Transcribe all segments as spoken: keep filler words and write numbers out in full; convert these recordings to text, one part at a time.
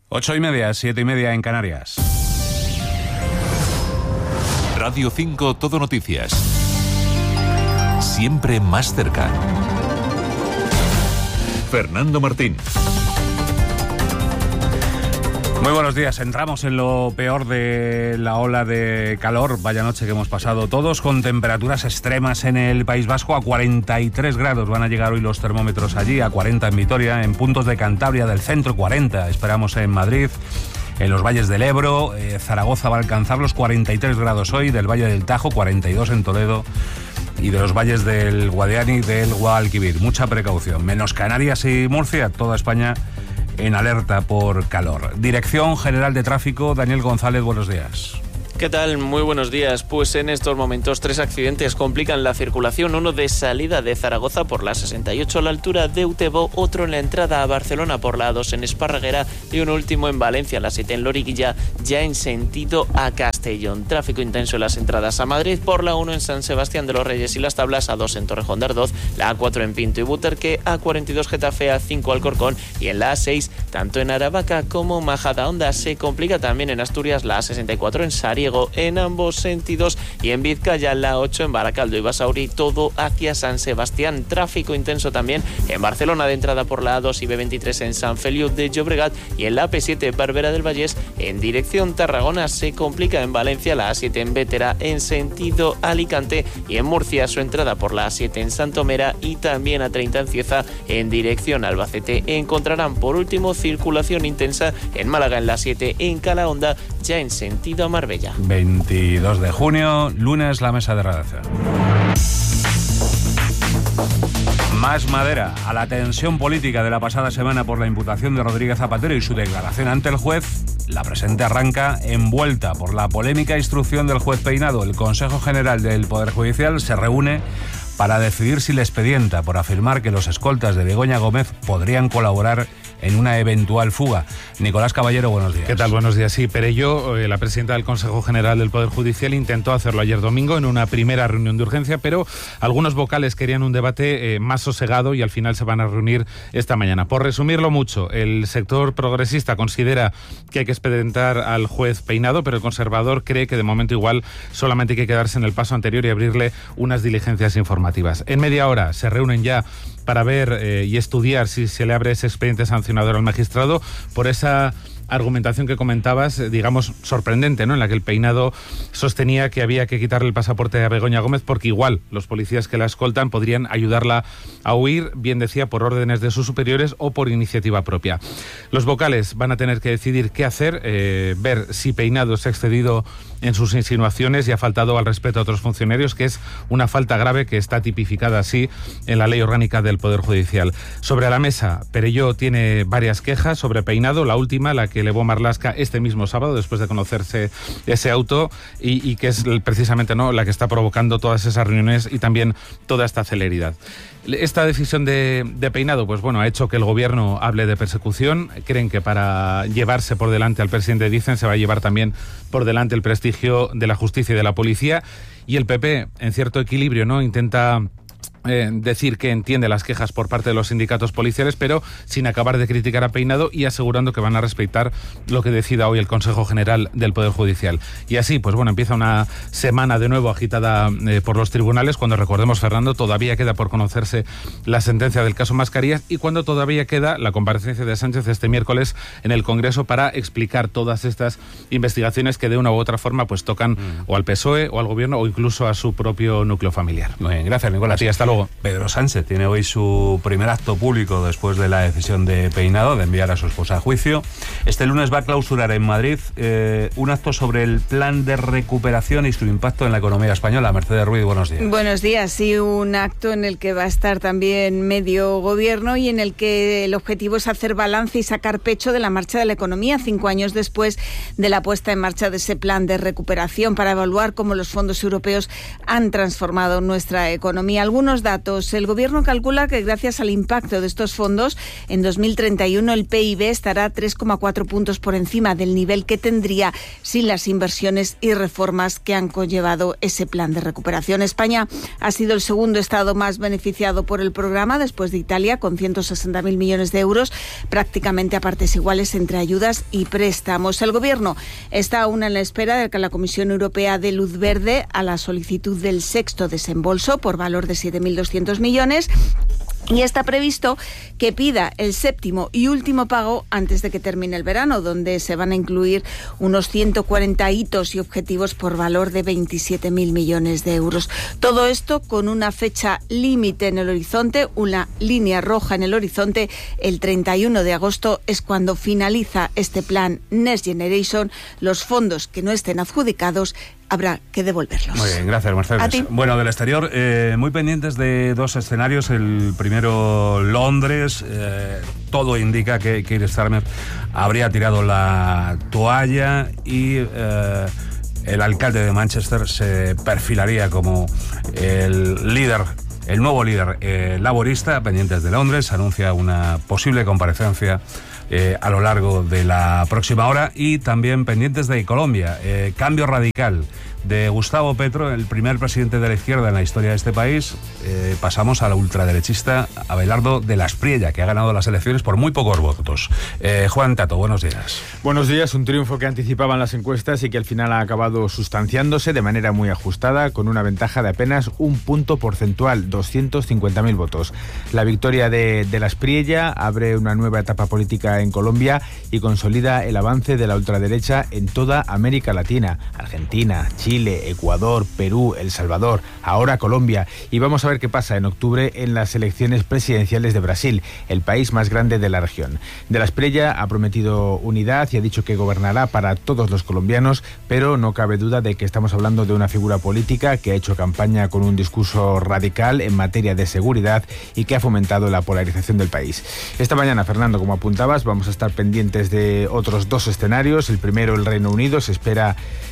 Ocho y media, siete y media en Canarias. Radio cinco Todo Noticias. Siempre más cerca. Fernando Martín. Muy buenos días. Entramos en lo peor de la ola de calor, vaya noche que hemos pasado todos, con temperaturas extremas en el País Vasco. A cuarenta y tres grados van a llegar hoy los termómetros allí, a cuarenta en Vitoria, en puntos de Cantabria del centro cuarenta, esperamos en Madrid, en los valles del Ebro. eh, Zaragoza va a alcanzar los cuarenta y tres grados hoy, del Valle del Tajo cuarenta y dos en Toledo y de los valles del Guadiana y del Guadalquivir. Mucha precaución, menos Canarias y Murcia, toda España en alerta por calor. Dirección General de Tráfico, Daniel González, buenos días. ¿Qué tal? Muy buenos días. Pues en estos momentos tres accidentes complican la circulación. Uno de salida de Zaragoza por la sesenta y ocho a la altura de Utebo, otro en la entrada a Barcelona por la A dos en Esparraguera y un último en Valencia, la siete en Loriguilla, ya en sentido a Castellón. Tráfico intenso en las entradas a Madrid por la uno en San Sebastián de los Reyes y Las Tablas, A dos en Torrejón de Ardoz, la A cuatro en Pinto y Butarque, A cuarenta y dos Getafe, A cinco Alcorcón y en la A seis, tanto en Aravaca como Majadahonda. Se complica también en Asturias la A sesenta y cuatro en Sariego en ambos sentidos y en Vizcaya la ocho en Baracaldo y Basauri, todo hacia San Sebastián. Tráfico intenso también en Barcelona de entrada por la A dos y B veintitrés en San Feliu de Llobregat y en la A P siete Barbera del Vallés en dirección Tarragona. Se complica en Valencia la A siete en Bétera en sentido Alicante y en Murcia su entrada por la A siete en Santomera y también A treinta en Cieza en dirección Albacete. Encontrarán por último circulación intensa en Málaga en la siete en Calahonda, ya en sentido a Marbella. veintidós de junio, lunes, la mesa de redacción. Más madera a la tensión política de la pasada semana por la imputación de Rodríguez Zapatero y su declaración ante el juez. La presente arranca envuelta por la polémica instrucción del juez Peinado. El Consejo General del Poder Judicial se reúne para decidir si le expedienta por afirmar que los escoltas de Begoña Gómez podrían colaborar en una eventual fuga. Nicolás Caballero, buenos días. ¿Qué tal? Buenos días. Sí, Perello, eh, la presidenta del Consejo General del Poder Judicial, intentó hacerlo ayer domingo en una primera reunión de urgencia, pero algunos vocales querían un debate eh, más sosegado y al final se van a reunir esta mañana. Por resumirlo mucho, el sector progresista considera que hay que expedientar al juez Peinado, pero el conservador cree que de momento igual solamente hay que quedarse en el paso anterior y abrirle unas diligencias informativas. En media hora se reúnen ya para ver eh, y estudiar si se le abre ese expediente sancionador al magistrado por esa argumentación que comentabas, digamos, sorprendente, ¿no? En la que el Peinado sostenía que había que quitarle el pasaporte a Begoña Gómez porque igual los policías que la escoltan podrían ayudarla a huir, bien decía, por órdenes de sus superiores o por iniciativa propia. Los vocales van a tener que decidir qué hacer, eh, ver si Peinado se ha excedido en sus insinuaciones y ha faltado al respeto a otros funcionarios, que es una falta grave que está tipificada así en la Ley Orgánica del Poder Judicial. Sobre la mesa, Perelló tiene varias quejas sobre Peinado, la última, la que elevó Marlaska este mismo sábado después de conocerse ese auto y, y que es precisamente, ¿no?, la que está provocando todas esas reuniones y también toda esta celeridad. Esta decisión de, de Peinado, pues bueno, ha hecho que el gobierno hable de persecución. Creen que para llevarse por delante al presidente, dicen, se va a llevar también por delante el prestigio de la justicia y de la policía. Y el P P, en cierto equilibrio, ¿no?, intenta Eh, decir que entiende las quejas por parte de los sindicatos policiales, pero sin acabar de criticar a Peinado y asegurando que van a respetar lo que decida hoy el Consejo General del Poder Judicial. Y así, pues bueno, empieza una semana de nuevo agitada eh, por los tribunales, cuando, recordemos, Fernando, todavía queda por conocerse la sentencia del caso Mascarillas y cuando todavía queda la comparecencia de Sánchez este miércoles en el Congreso para explicar todas estas investigaciones que de una u otra forma pues tocan mm. o al P S O E o al Gobierno o incluso a su propio núcleo familiar. Muy bien, gracias, Nicolás. Sí, hasta luego. Pedro Sánchez tiene hoy su primer acto público después de la decisión de Peinado de enviar a su esposa a juicio. Este lunes va a clausurar en Madrid eh, un acto sobre el plan de recuperación y su impacto en la economía española. Mercedes Ruiz, buenos días. Buenos días. Sí, un acto en el que va a estar también medio gobierno y en el que el objetivo es hacer balance y sacar pecho de la marcha de la economía cinco años después de la puesta en marcha de ese plan de recuperación para evaluar cómo los fondos europeos han transformado nuestra economía. Algunos algunos datos. El Gobierno calcula que gracias al impacto de estos fondos, en dos mil treinta y uno el P I B estará tres coma cuatro puntos por encima del nivel que tendría sin las inversiones y reformas que han conllevado ese plan de recuperación. España ha sido el segundo estado más beneficiado por el programa, después de Italia, con ciento sesenta mil millones de euros, prácticamente a partes iguales entre ayudas y préstamos. El Gobierno está aún en la espera de que la Comisión Europea dé luz verde a la solicitud del sexto desembolso por valor de siete mil doscientos millones. Y está previsto que pida el séptimo y último pago antes de que termine el verano, donde se van a incluir unos ciento cuarenta hitos y objetivos por valor de veintisiete mil millones de euros. Todo esto con una fecha límite en el horizonte, una línea roja en el horizonte. El treinta y uno de agosto es cuando finaliza este plan Next Generation. Los fondos que no estén adjudicados habrá que devolverlos. Muy bien, gracias, Mercedes. A ti. Bueno, del exterior, eh, muy pendientes de dos escenarios. El primero, Londres. Eh, todo indica que Keir Starmer habría tirado la toalla y eh, el alcalde de Manchester se perfilaría como el líder, el nuevo líder eh, laborista. Pendientes de Londres, anuncia una posible comparecencia Eh, a lo largo de la próxima hora. Y también pendientes de Colombia, eh, cambio radical de Gustavo Petro, el primer presidente de la izquierda en la historia de este país. Eh, pasamos a la ultraderechista Abelardo de la Espriella, que ha ganado las elecciones por muy pocos votos. Eh, Juan Tato, buenos días. Buenos días, un triunfo que anticipaban las encuestas y que al final ha acabado sustanciándose de manera muy ajustada, con una ventaja de apenas un punto porcentual, doscientos cincuenta mil votos. La victoria de, de la Espriella abre una nueva etapa política en Colombia y consolida el avance de la ultraderecha en toda América Latina, Argentina, Chile, Ecuador, Perú, El Salvador, ahora Colombia. Y vamos a ver qué pasa en octubre en las elecciones presidenciales de Brasil, el país más grande de la región. De la Espriella ha prometido unidad y ha dicho que gobernará para todos los colombianos, pero no cabe duda de que estamos hablando de una figura política que ha hecho campaña con un discurso radical en materia de seguridad y que ha fomentado la polarización del país. Esta mañana, Fernando, como apuntabas, vamos a estar pendientes de otros dos escenarios. El primero, el Reino Unido. Se espera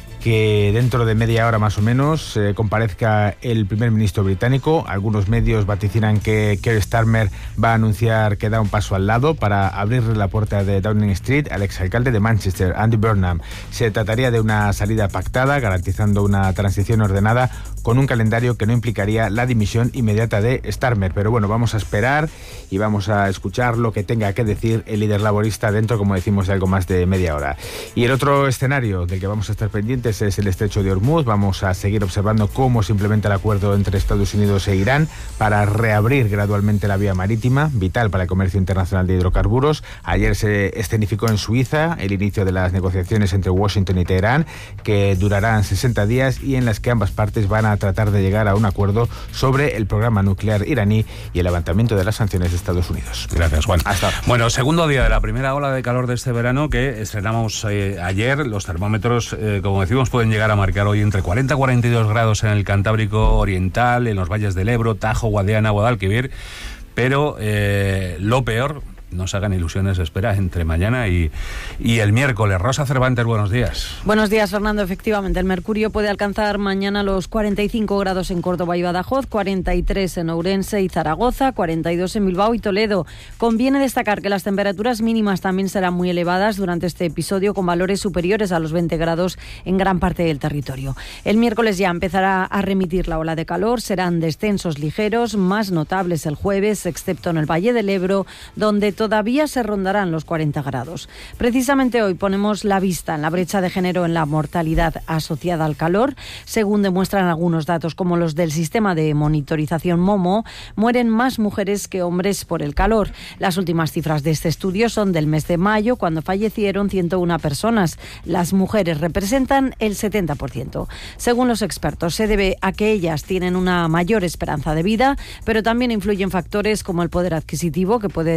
que dentro de media hora más o menos eh, comparezca el primer ministro británico. Algunos medios vaticinan que Keir Starmer va a anunciar que da un paso al lado para abrirle la puerta de Downing Street al exalcalde de Manchester, Andy Burnham. Se trataría de una salida pactada, garantizando una transición ordenada con un calendario que no implicaría la dimisión inmediata de Starmer. Pero bueno, vamos a esperar y vamos a escuchar lo que tenga que decir el líder laborista dentro, como decimos, de algo más de media hora. Y el otro escenario del que vamos a estar pendientes es el estrecho de Hormuz. Vamos a seguir observando cómo se implementa el acuerdo entre Estados Unidos e Irán para reabrir gradualmente la vía marítima, vital para el comercio internacional de hidrocarburos. Ayer se escenificó en Suiza el inicio de las negociaciones entre Washington y Teherán, que durarán sesenta días y en las que ambas partes van a tratar de llegar a un acuerdo sobre el programa nuclear iraní y el levantamiento de las sanciones de Estados Unidos. Gracias, Juan. Hasta ahora. Bueno, segundo día de la primera ola de calor de este verano que estrenamos eh, ayer. Los termómetros, eh, como decimos, pueden llegar a marcar hoy entre cuarenta y cuarenta y dos grados en el Cantábrico Oriental, en los valles del Ebro, Tajo, Guadiana, Guadalquivir, pero eh, lo peor, no se hagan ilusiones, espera entre mañana y, y el miércoles. Rosa Cervantes, buenos días. Buenos días, Fernando. Efectivamente, el mercurio puede alcanzar mañana los cuarenta y cinco grados en Córdoba y Badajoz, cuarenta y tres en Ourense y Zaragoza, cuarenta y dos en Bilbao y Toledo. Conviene destacar que las temperaturas mínimas también serán muy elevadas durante este episodio, con valores superiores a los veinte grados en gran parte del territorio. El miércoles ya empezará a remitir la ola de calor. Serán descensos ligeros, más notables el jueves, excepto en el Valle del Ebro, donde todavía se rondarán los cuarenta grados. Precisamente hoy ponemos la vista en la brecha de género en la mortalidad asociada al calor. Según demuestran algunos datos como los del sistema de monitorización MOMO, mueren más mujeres que hombres por el calor. Las últimas cifras de este estudio son del mes de mayo, cuando fallecieron ciento una personas. Las mujeres representan el setenta por ciento. Según los expertos, se debe a que ellas tienen una mayor esperanza de vida, pero también influyen factores como el poder adquisitivo, que puede dificultar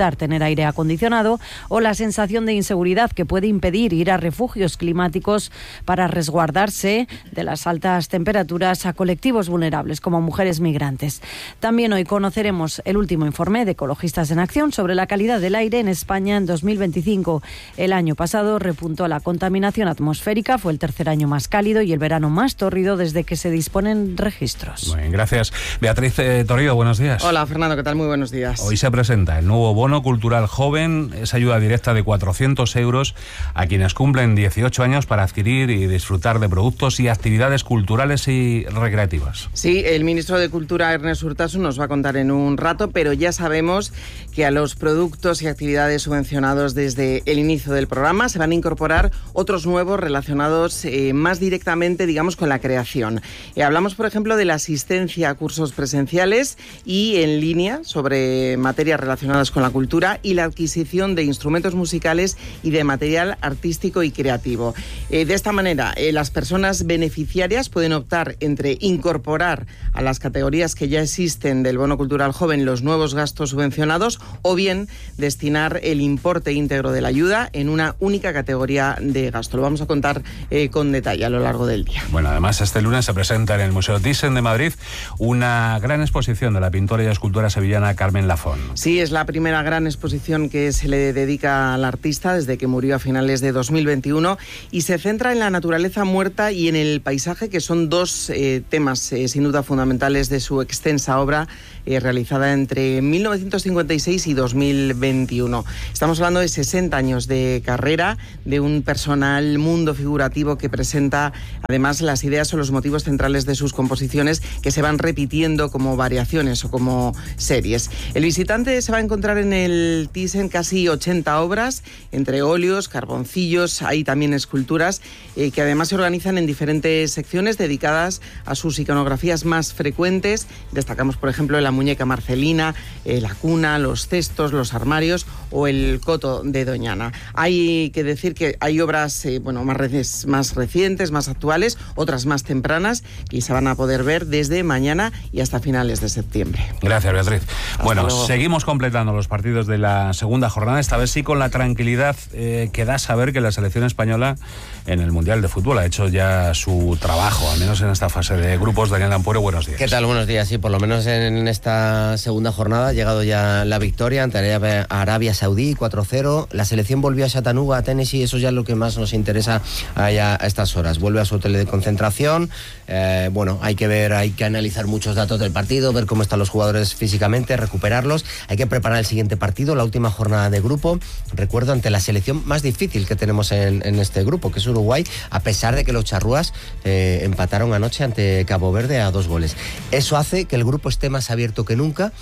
dificultar tener aire acondicionado, o la sensación de inseguridad que puede impedir ir a refugios climáticos para resguardarse de las altas temperaturas a colectivos vulnerables como mujeres migrantes. También hoy conoceremos el último informe de Ecologistas en Acción sobre la calidad del aire en España en dos mil veinticinco. El año pasado repuntó la contaminación atmosférica, fue el tercer año más cálido y el verano más tórrido desde que se disponen registros. Muy bien, gracias. Beatriz eh, Torío, buenos días. Hola Fernando, ¿qué tal? Muy buenos días. Hoy se presenta el nuevo bono cultural joven, esa ayuda directa de cuatrocientos euros a quienes cumplen dieciocho años para adquirir y disfrutar de productos y actividades culturales y recreativas. Sí, el ministro de Cultura, Ernest Urtasun, nos va a contar en un rato, pero ya sabemos que a los productos y actividades subvencionados desde el inicio del programa se van a incorporar otros nuevos relacionados eh, más directamente, digamos, con la creación. Eh, hablamos, por ejemplo, de la asistencia a cursos presenciales y en línea sobre materias relacionadas con la cultura y la adquisición de instrumentos musicales y de material artístico y creativo. Eh, de esta manera, eh, las personas beneficiarias pueden optar entre incorporar a las categorías que ya existen del bono cultural joven los nuevos gastos subvencionados o bien destinar el importe íntegro de la ayuda en una única categoría de gasto. Lo vamos a contar eh, con detalle a lo largo del día. Bueno, además este lunes se presenta en el Museo Thyssen de Madrid una gran exposición de la pintora y escultora sevillana Carmen Lafón. Sí, es la primera gran exposición que se le dedica al artista desde que murió a finales de dos mil veintiuno y se centra en la naturaleza muerta y en el paisaje, que son dos eh, temas eh, sin duda fundamentales de su extensa obra eh, realizada entre mil novecientos cincuenta y seis y dos mil veintiuno. Estamos hablando de sesenta años de carrera, de un personal mundo figurativo que presenta además las ideas o los motivos centrales de sus composiciones que se van repitiendo como variaciones o como series. El visitante se va a encontrar en el Thyssen casi ochenta obras, entre óleos, carboncillos, hay también esculturas eh, que además se organizan en diferentes secciones dedicadas a sus iconografías más frecuentes. Destacamos, por ejemplo, la muñeca Marcelina, eh, la cuna, los cestos, los armarios o el coto de Doñana. Hay que decir que hay obras eh, bueno, más, re- más recientes, más actuales, otras más tempranas, que se van a poder ver desde mañana y hasta finales de septiembre. Gracias, Beatriz. Hasta bueno, luego. Seguimos completando los partidos de la segunda jornada, esta vez sí con la tranquilidad eh, que da saber que la selección española en el Mundial de Fútbol ha hecho ya su trabajo, al menos en esta fase de grupos. Daniel Ampuero, buenos días. ¿Qué tal? Buenos días. Sí, por lo menos en esta segunda jornada ha llegado ya la victoria ante Arabia Saudí, cuatro cero. La selección volvió a Chattanooga, a Tennessee, eso ya es lo que más nos interesa a, a estas horas. Vuelve a su hotel de concentración. Eh, bueno, hay que ver, hay que analizar muchos datos del partido, ver cómo están los jugadores físicamente, recuperarlos. Hay que preparar el siguiente partido, la última jornada de grupo. Recuerdo, ante la selección más difícil que tenemos en, en este grupo, que es Uruguay, a pesar de que los charrúas eh, empataron anoche ante Cabo Verde a dos goles. Eso hace que el grupo esté más abierto que nunca,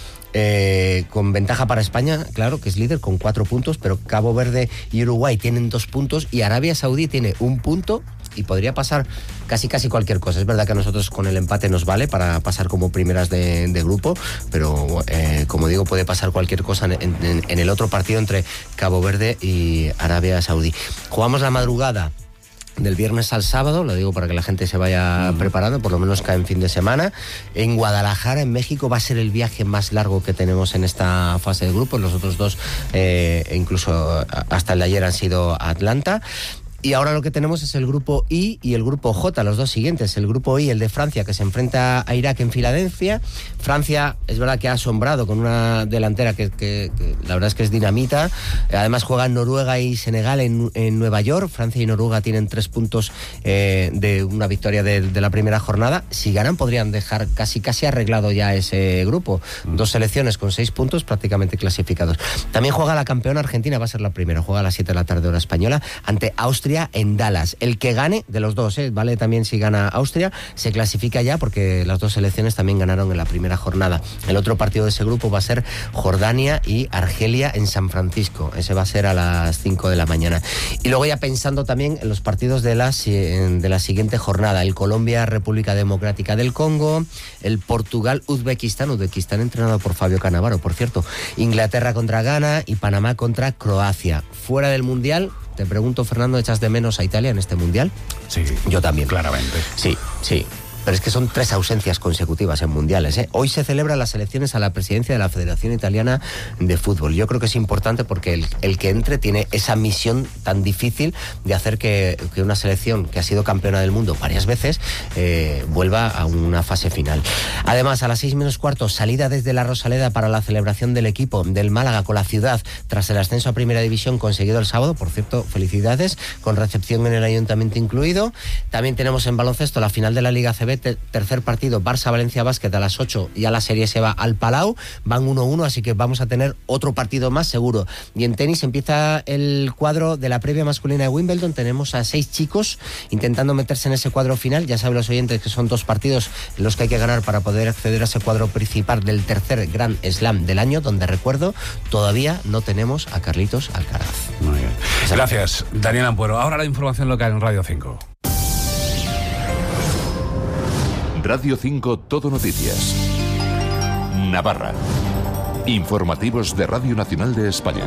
eh, con ventaja para España, claro, que es líder con cuatro puntos, pero Cabo Verde y Uruguay tienen dos puntos y Arabia Saudí tiene un punto y podría pasar casi casi cualquier cosa. Es verdad que a nosotros con el empate nos vale para pasar como primeras de, de grupo, pero eh, como digo, puede pasar cualquier cosa en, en, en el otro partido entre Cabo Verde y Arabia Saudí. Jugamos la madrugada del viernes al sábado, lo digo para que la gente se vaya uh-huh. preparando, por lo menos cae en fin de semana. En Guadalajara, en México, va a ser el viaje más largo que tenemos en esta fase de grupos. Los otros dos, eh, incluso hasta el de ayer, han sido Atlanta. Y ahora lo que tenemos es el grupo I y el grupo J, los dos siguientes. El grupo I, el de Francia, que se enfrenta a Irak en Filadelfia. Francia, es verdad que ha asombrado con una delantera que, que, que la verdad es que es dinamita. Además juegan Noruega y Senegal en, en Nueva York. Francia y Noruega tienen tres puntos eh, de una victoria de, de la primera jornada. Si ganan podrían dejar casi casi arreglado ya ese grupo. Dos selecciones con seis puntos prácticamente clasificados. También juega la campeona Argentina, va a ser la primera. Juega a las siete de la tarde hora española ante Austria en Dallas. El que gane de los dos, ¿eh? Vale, también si gana Austria, se clasifica ya porque las dos selecciones también ganaron en la primera jornada. El otro partido de ese grupo va a ser Jordania y Argelia en San Francisco. Ese va a ser a las cinco de la mañana. Y luego ya pensando también en los partidos de la, de la siguiente jornada. El Colombia-República Democrática del Congo, el Portugal-Uzbekistán, Uzbekistán entrenado por Fabio Cannavaro, por cierto. Inglaterra contra Ghana y Panamá contra Croacia. Fuera del Mundial, te pregunto, Fernando, ¿echas de menos a Italia en este Mundial? Sí. Yo también. Claramente. Sí, sí. Pero es que son tres ausencias consecutivas en mundiales, ¿eh? Hoy se celebran las elecciones a la presidencia de la Federación Italiana de Fútbol. Yo creo que es importante porque el, el que entre tiene esa misión tan difícil de hacer que, que una selección que ha sido campeona del mundo varias veces eh, vuelva a una fase final. Además, a las seis menos cuarto, salida desde la Rosaleda para la celebración del equipo del Málaga con la ciudad tras el ascenso a Primera División conseguido el sábado. Por cierto, felicidades, con recepción en el Ayuntamiento incluido. También tenemos en baloncesto la final de la Liga C B, ter- tercer partido Barça-Valencia Basket a las ocho, ya la serie se va al Palau, van uno uno, así que vamos a tener otro partido más seguro. Y en tenis empieza el cuadro de la previa masculina de Wimbledon, tenemos a seis chicos intentando meterse en ese cuadro final. Ya saben los oyentes que son dos partidos los que hay que ganar para poder acceder a ese cuadro principal del tercer Grand Slam del año, donde, recuerdo, todavía no tenemos a Carlitos Alcaraz. Muy bien. Gracias, Daniel Ampuero. Ahora la información local en Radio cinco. Radio cinco Todo Noticias. Navarra. Informativos de Radio Nacional de España.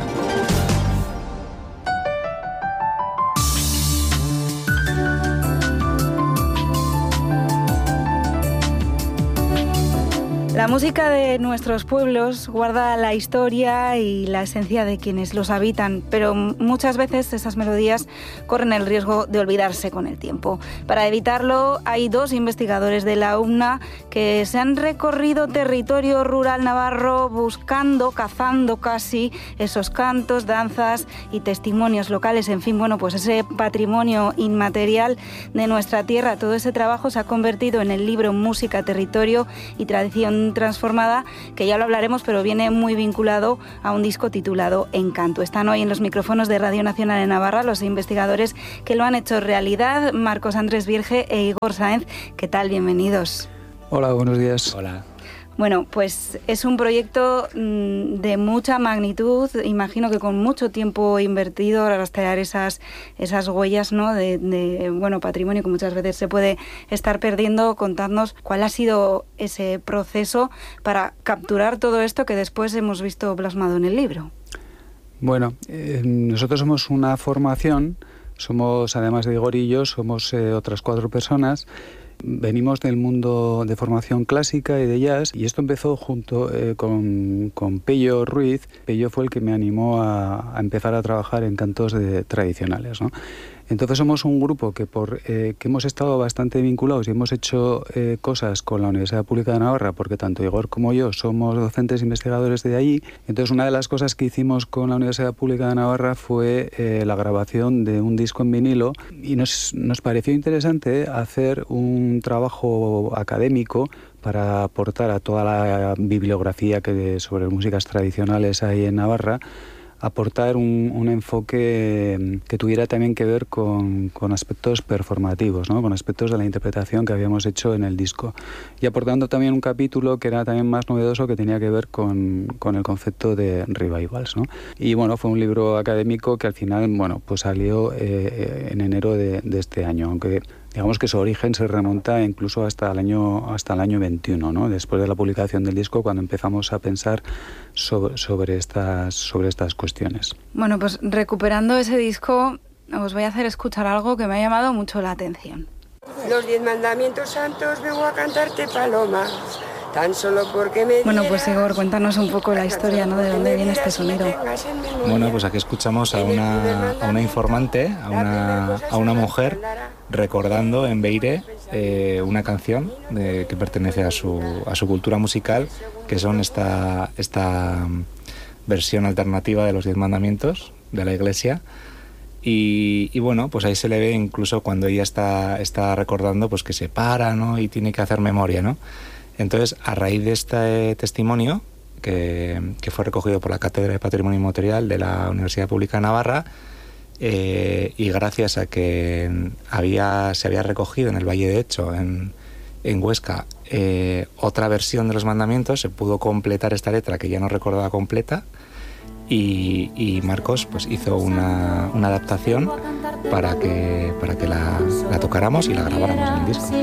La música de nuestros pueblos guarda la historia y la esencia de quienes los habitan, pero muchas veces esas melodías corren el riesgo de olvidarse con el tiempo. Para evitarlo, hay dos investigadores de la U N A que se han recorrido territorio rural navarro buscando, cazando casi, esos cantos, danzas y testimonios locales. En fin, bueno, pues ese patrimonio inmaterial de nuestra tierra. Todo ese trabajo se ha convertido en el libro Música, Territorio y Tradición Transformada, que ya lo hablaremos, pero viene muy vinculado a un disco titulado Encanto. Están hoy en los micrófonos de Radio Nacional de Navarra los investigadores que lo han hecho realidad, Marcos Andrés Virge e Igor Sáenz. ¿Qué tal? Bienvenidos. Hola, buenos días. Hola. Bueno, pues es un proyecto de mucha magnitud, imagino que con mucho tiempo invertido a rastrear esas, esas huellas, ¿no?, de, de bueno, patrimonio que muchas veces se puede estar perdiendo. Contadnos cuál ha sido ese proceso para capturar todo esto que después hemos visto plasmado en el libro. Bueno, eh, nosotros somos una formación, somos, además de Igor y yo, somos eh, otras cuatro personas. Venimos del mundo de formación clásica y de jazz, y esto empezó junto eh, con, con Pello Ruiz. Pello fue el que me animó a, a empezar a trabajar en cantos de, tradicionales, ¿no? Entonces somos un grupo que por eh, que hemos estado bastante vinculados y hemos hecho eh, cosas con la Universidad Pública de Navarra, porque tanto Igor como yo somos docentes investigadores de allí. Entonces una de las cosas que hicimos con la Universidad Pública de Navarra fue eh, la grabación de un disco en vinilo, y nos, nos pareció interesante hacer un trabajo académico para aportar a toda la bibliografía que de, sobre músicas tradicionales hay en Navarra, aportar un, un enfoque que tuviera también que ver con, con aspectos performativos, ¿no?, con aspectos de la interpretación que habíamos hecho en el disco, y aportando también un capítulo que era también más novedoso, que tenía que ver con, con el concepto de revivals, ¿no? Y bueno, fue un libro académico que al final, bueno, pues salió eh, en enero de, de este año, aunque digamos que su origen se remonta incluso hasta el año hasta el año veintiuno, ¿no?, después de la publicación del disco, cuando empezamos a pensar sobre, sobre estas sobre estas cuestiones. Bueno, pues recuperando ese disco, os voy a hacer escuchar algo que me ha llamado mucho la atención. Los diez mandamientos santos vengo a cantarte, paloma. Tan solo porque me bueno, pues Igor, cuéntanos un poco la historia, ¿no?, de dónde viene este sonido. Bueno, pues aquí escuchamos a una, a una informante, a una, a una mujer recordando en Beire eh, una canción de, que pertenece a su, a su cultura musical, que son esta, esta versión alternativa de los diez mandamientos de la Iglesia. Y, y bueno, pues ahí se le ve incluso cuando ella está, está recordando, pues que se para, ¿no?, y tiene que hacer memoria, ¿no? Entonces, a raíz de este testimonio, que, que fue recogido por la Cátedra de Patrimonio Inmaterial de la Universidad Pública de Navarra, eh, y gracias a que había, se había recogido en el Valle de Hecho, en, en Huesca, eh, otra versión de los mandamientos, se pudo completar esta letra que ya no recordaba completa, y, y Marcos pues hizo una, una adaptación para que, para que la, la tocáramos y la grabáramos en el disco.